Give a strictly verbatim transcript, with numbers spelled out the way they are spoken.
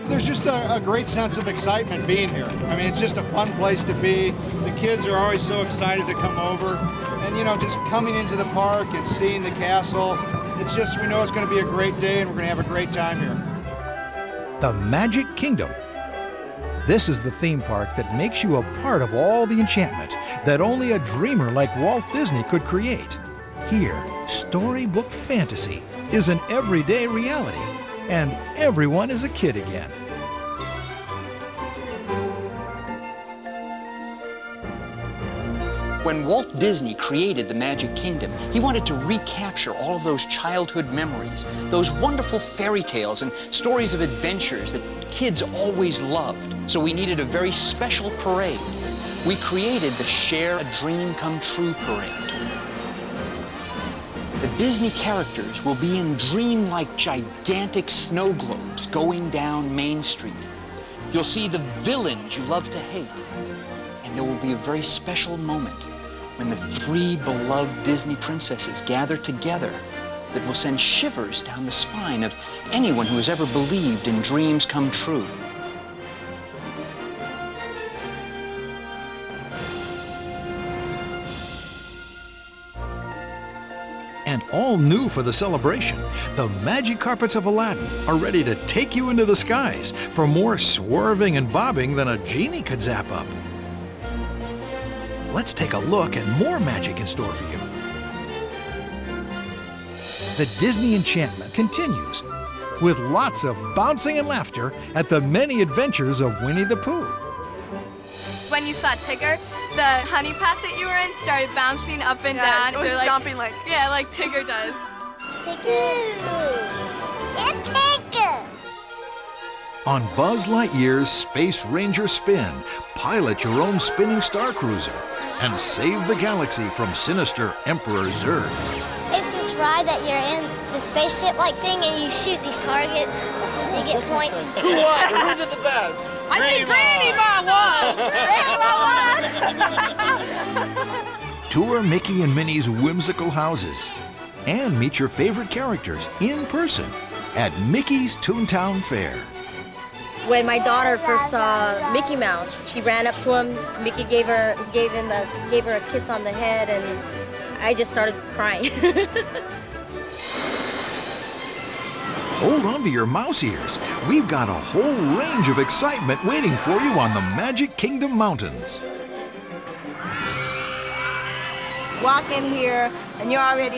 There's just a, a great sense of excitement being here. I mean, it's just a fun place to be. The kids are always so excited to come over. And, you know, just coming into the park and seeing the castle, it's just, we know it's going to be a great day and we're going to have a great time here. The Magic Kingdom. This is the theme park that makes you a part of all the enchantment that only a dreamer like Walt Disney could create. Here, storybook fantasy is an everyday reality, and everyone is a kid again. When Walt Disney created the Magic Kingdom, he wanted to recapture all of those childhood memories, those wonderful fairy tales and stories of adventures that kids always loved. So we needed a very special parade. We created the Share a Dream Come True parade. The Disney characters will be in dream-like gigantic snow globes going down Main Street. You'll see the villains you love to hate. And there will be a very special moment when the three beloved Disney princesses gather together that will send shivers down the spine of anyone who has ever believed in dreams come true. And all new for the celebration, the Magic Carpets of Aladdin are ready to take you into the skies for more swerving and bobbing than a genie could zap up. Let's take a look at more magic in store for you. The Disney enchantment continues with lots of bouncing and laughter at the many adventures of Winnie the Pooh. When you saw Tigger, the honey pot that you were in started bouncing up and yeah, down. It was like, jumping like... Yeah, like Tigger does. Tigger! It's Tigger! On Buzz Lightyear's Space Ranger Spin, pilot your own spinning star cruiser and save the galaxy from sinister Emperor Zurg. It's this ride that you're in, the spaceship-like thing, and you shoot these targets, and you get points. Who won? Who did the best? I think Granny Bot won! Granny Bot won! Tour Mickey and Minnie's whimsical houses and meet your favorite characters in person at Mickey's Toontown Fair. When my daughter first saw Mickey Mouse, she ran up to him. Mickey gave her gave him a, gave her a kiss on the head, and I just started crying. Hold on to your mouse ears. We've got a whole range of excitement waiting for you on the Magic Kingdom Mountains. Walk in here, and you're already